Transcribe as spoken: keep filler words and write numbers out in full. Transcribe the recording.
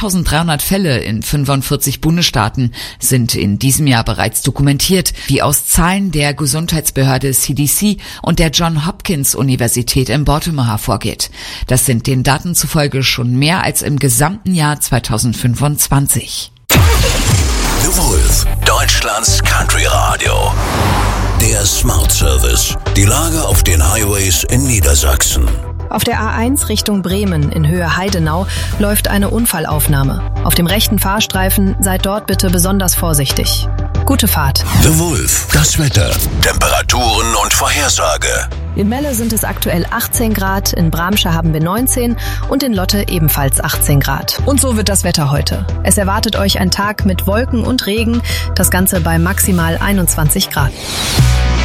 zweitausenddreihundert Fälle in fünfundvierzig Bundesstaaten sind in diesem Jahr bereits dokumentiert, wie aus Zahlen der Gesundheitsbehörde C D C und der Johns Hopkins Universität in Baltimore hervorgeht. Das sind den Daten zufolge schon mehr als im gesamten Jahr zweitausendfünfundzwanzig. The Wolf, Deutschlands Country Radio. Der Smart Service. Die Lage auf den Highways in Niedersachsen. Auf der A eins Richtung Bremen in Höhe Heidenau läuft eine Unfallaufnahme. Auf dem rechten Fahrstreifen seid dort bitte besonders vorsichtig. Gute Fahrt. The Wolf, das Wetter, Temperaturen und Vorhersage. In Melle sind es aktuell achtzehn Grad, in Bramsche haben wir neunzehn und in Lotte ebenfalls achtzehn Grad. Und so wird das Wetter heute. Es erwartet euch ein Tag mit Wolken und Regen, das Ganze bei maximal einundzwanzig Grad.